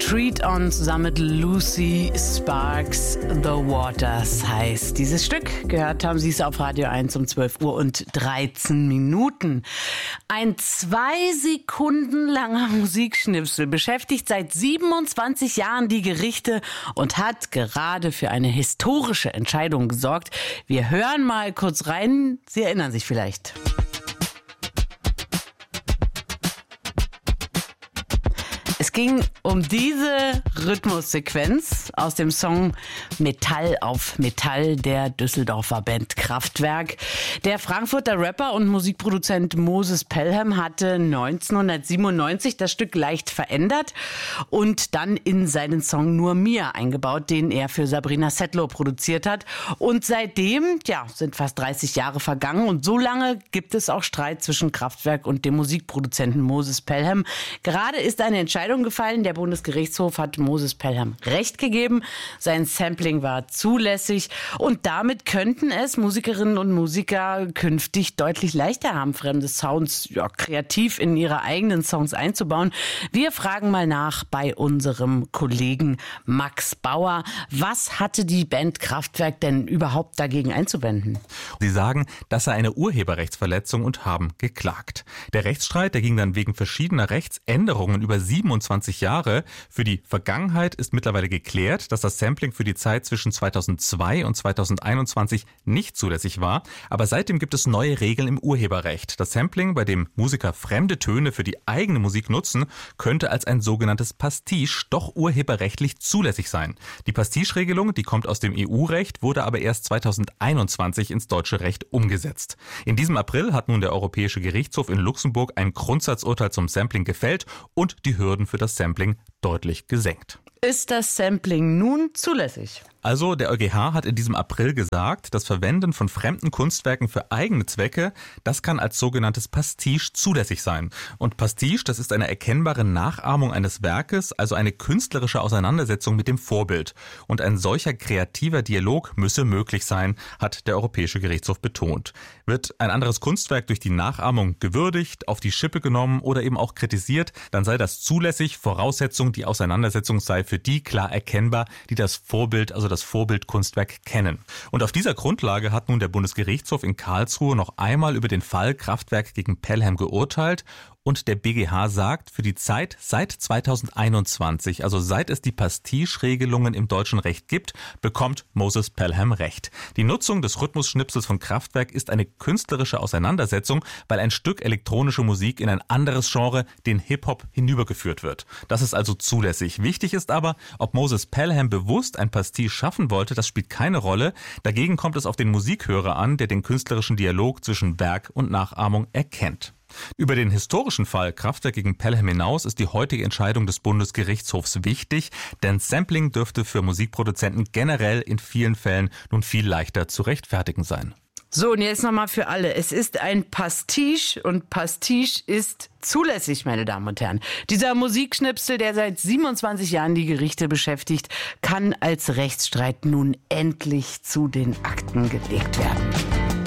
Street On zusammen mit Lucy Sparks, The Waters heißt dieses Stück. Gehört haben Sie es auf Radio 1 um 12 Uhr und 13 Minuten. Ein 2 Sekunden langer Musikschnipsel beschäftigt seit 27 Jahren die Gerichte und hat gerade für eine historische Entscheidung gesorgt. Wir hören mal kurz rein. Sie erinnern sich vielleicht. Es ging um diese Rhythmussequenz aus dem Song Metall auf Metall der Düsseldorfer Band Kraftwerk. Der Frankfurter Rapper und Musikproduzent Moses Pelham hatte 1997 das Stück leicht verändert und dann in seinen Song Nur mir eingebaut, den er für Sabrina Settler produziert hat. Und seitdem, sind fast 30 Jahre vergangen und so lange gibt es auch Streit zwischen Kraftwerk und dem Musikproduzenten Moses Pelham. Gerade ist eine Entscheidung gefallen. Der Bundesgerichtshof hat Moses Pelham Recht gegeben. Sein Sampling war zulässig und damit könnten es Musikerinnen und Musiker künftig deutlich leichter haben, fremde Sounds kreativ in ihre eigenen Songs einzubauen. Wir fragen mal nach bei unserem Kollegen Max Bauer. Was hatte die Band Kraftwerk denn überhaupt dagegen einzuwenden? Sie sagen, das sei eine Urheberrechtsverletzung und haben geklagt. Der Rechtsstreit, der ging dann wegen verschiedener Rechtsänderungen über 27 Jahre. Für die Vergangenheit ist mittlerweile geklärt, dass das Sampling für die Zeit zwischen 2002 und 2021 nicht zulässig war. Aber seitdem gibt es neue Regeln im Urheberrecht. Das Sampling, bei dem Musiker fremde Töne für die eigene Musik nutzen, könnte als ein sogenanntes Pastiche doch urheberrechtlich zulässig sein. Die Pastiche-Regelung, die kommt aus dem EU-Recht, wurde aber erst 2021 ins deutsche Recht umgesetzt. In diesem April hat nun der Europäische Gerichtshof in Luxemburg ein Grundsatzurteil zum Sampling gefällt und die Hürden für das Sampling deutlich gesenkt. Ist das Sampling nun zulässig? Also der EuGH hat in diesem April gesagt, das Verwenden von fremden Kunstwerken für eigene Zwecke, das kann als sogenanntes Pastiche zulässig sein. Und Pastiche, das ist eine erkennbare Nachahmung eines Werkes, also eine künstlerische Auseinandersetzung mit dem Vorbild. Und ein solcher kreativer Dialog müsse möglich sein, hat der Europäische Gerichtshof betont. Wird ein anderes Kunstwerk durch die Nachahmung gewürdigt, auf die Schippe genommen oder eben auch kritisiert, dann sei das zulässig. Voraussetzung, die Auseinandersetzung sei für die klar erkennbar, die das Vorbild, also das Vorbildkunstwerk kennen. Und auf dieser Grundlage hat nun der Bundesgerichtshof in Karlsruhe noch einmal über den Fall Kraftwerk gegen Pelham geurteilt. Und der BGH sagt, für die Zeit seit 2021, also seit es die Pastiche-Regelungen im deutschen Recht gibt, bekommt Moses Pelham Recht. Die Nutzung des Rhythmusschnipsels von Kraftwerk ist eine künstlerische Auseinandersetzung, weil ein Stück elektronische Musik in ein anderes Genre, den Hip-Hop, hinübergeführt wird. Das ist also zulässig. Wichtig ist aber, ob Moses Pelham bewusst ein Pastiche schaffen wollte, das spielt keine Rolle. Dagegen kommt es auf den Musikhörer an, der den künstlerischen Dialog zwischen Werk und Nachahmung erkennt. Über den historischen Fall Kraftwerk gegen Pelham hinaus ist die heutige Entscheidung des Bundesgerichtshofs wichtig, denn Sampling dürfte für Musikproduzenten generell in vielen Fällen nun viel leichter zu rechtfertigen sein. So, und jetzt nochmal für alle. Es ist ein Pastiche und Pastiche ist zulässig, meine Damen und Herren. Dieser Musikschnipsel, der seit 27 Jahren die Gerichte beschäftigt, kann als Rechtsstreit nun endlich zu den Akten gelegt werden.